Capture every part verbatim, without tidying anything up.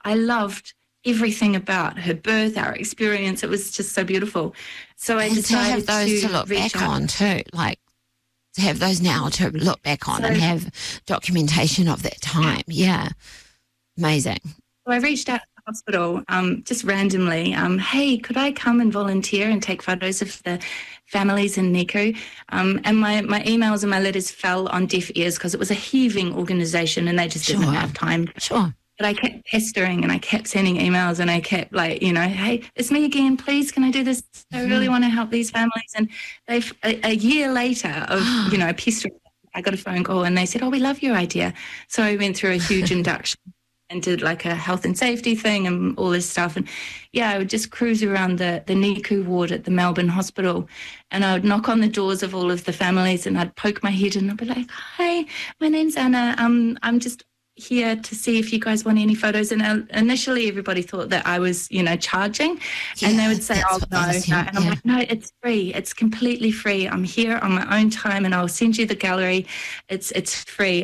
I loved everything about her birth, our experience. It was just so beautiful. So I and decided to have those to, to look reach back out. on too, like to have those now to look back on So, and have documentation of that time. Yeah, amazing. So I reached out to the hospital um, just randomly. Um, hey, could I come and volunteer and take photos of the families in Niku? Um, and my, my emails and my letters fell on deaf ears because it was a heaving organisation and they just Sure. didn't have time. Sure. But I kept pestering and I kept sending emails and I kept like, you know, hey, it's me again. Please, can I do this? I really want to help these families. And they've a, a year later of, you know, pestering, I got a phone call and they said, oh, we love your idea. So I went through a huge induction and did like a health and safety thing and all this stuff. And yeah, I would just cruise around the, the Niku ward at the Melbourne Hospital and I would knock on the doors of all of the families and I'd poke my head and I'd be like, hi, my name's Anna. Um, I'm just here to see if you guys want any photos. And uh, initially everybody thought that I was, you know, charging Yeah, and they would say, oh, no, no. And I'm yeah. like, no, it's free. It's completely free. I'm here on my own time and I'll send you the gallery. It's, it's free.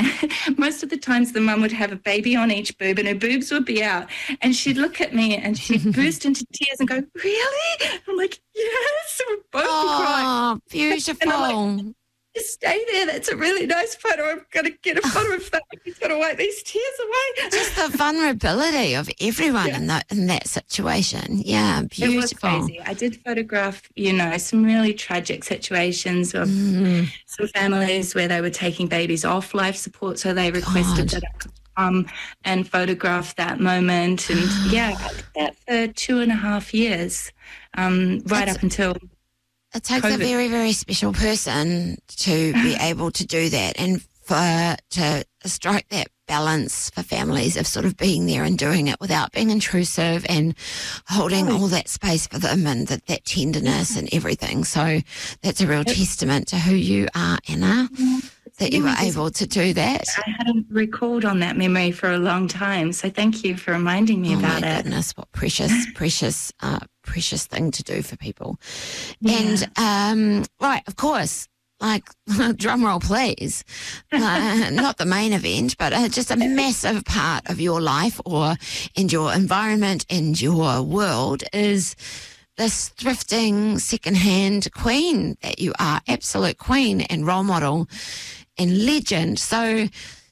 Most of the times the mum would have a baby on each boob and her boobs would be out and she'd look at me and she'd burst into tears and go, really? I'm like, yes, we're both crying. Oh, beautiful. And I'm like, just stay there. That's a really nice photo. I'm going to get a photo of that. He's going to wipe these tears away. Just the vulnerability of everyone Yeah. in that in that situation. Yeah, beautiful. It was crazy. I did photograph, you know, some really tragic situations of Mm. some families where they were taking babies off life support, so they requested God. that I could come and photograph that moment. And yeah, I did that for two and a half years, um, right That's- up until It takes a COVID. very, very special person to be able to do that and for to strike that balance for families of sort of being there and doing it without being intrusive and holding all that space for them and that, that tenderness and everything. So that's a real testament to who you are, Anna, that you were really able to do that. I hadn't recalled on that memory for a long time. So thank you for reminding me Oh about my it. goodness, what precious, precious, uh, precious thing to do for people. Yeah. And, um, right, of course, like, drum roll, please. Uh, not the main event, but uh, just a massive part of your life or and your environment and your world is this thrifting secondhand queen that you are, absolute queen and role model and legend. So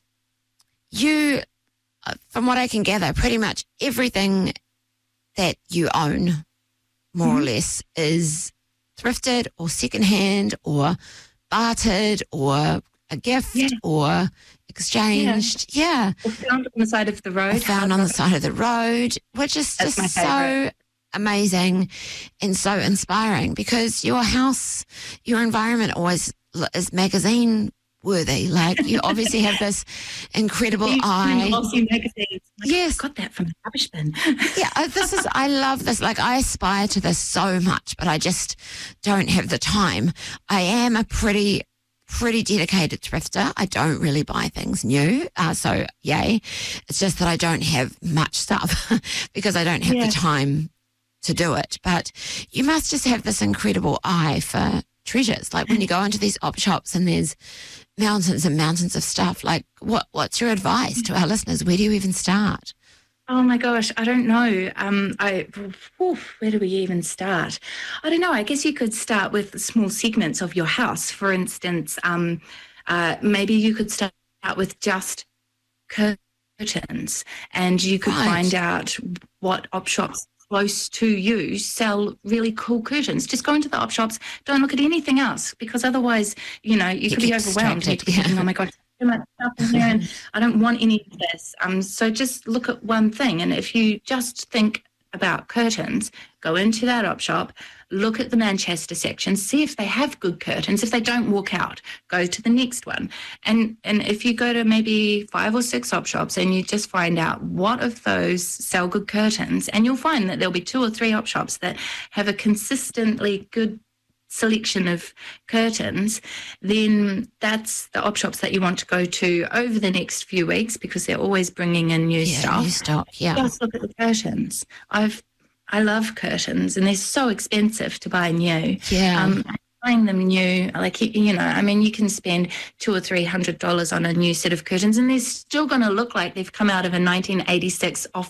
you, uh, from what I can gather, pretty much everything that you own, more or less, is thrifted or secondhand or bartered or a gift Yeah. or exchanged. Yeah. Or found on the side of the Or road. found on the side of the road, which is That's my just so favourite. amazing and so inspiring because your house, your environment always l- is magazine worthy. Like you obviously have this incredible These eye. glossy magazines. Like, Yes. I got that from the rubbish bin. Yeah, uh, this is, I love this. Like, I aspire to this so much, but I just don't have the time. I am a pretty, pretty dedicated thrifter. I don't really buy things new. Uh, so, yay. It's just that I don't have much stuff because I don't have Yeah. the time to do it. But you must just have this incredible eye for treasures. Like, when you go into these op shops and there's mountains and mountains of stuff, like, what, what's your advice to our listeners? Where do you even start? Oh my gosh, I don't know. Um, I oof, where do we even start? I don't know. I guess you could start with small segments of your house. For instance, um, uh, maybe you could start with just curtains, and you could Right. find out what op shops close to you sell really cool curtains. Just go into the op shops. Don't look at anything else because otherwise, you know, you, You could be get overwhelmed. distracted, You'd be thinking, yeah. oh my God, too much stuff in here and I don't want any of this. Um, so just look at one thing. And if you just think about curtains, go into that op shop, look at the Manchester section, see if they have good curtains. If they don't, walk out, go to the next one. And and if you go to maybe five or six op shops and you just find out what of those sell good curtains, and you'll find that there'll be two or three op shops that have a consistently good selection of curtains, then that's the op shops that you want to go to over the next few weeks because they're always bringing in new Yeah, stuff. new stock. Yeah. Just look at the curtains. I've I love curtains and they're so expensive to buy new. Yeah. Um, buying them new, like you know, I mean, you can spend two or three hundred dollars on a new set of curtains, and they're still going to look like they've come out of a nineteen eighty-six off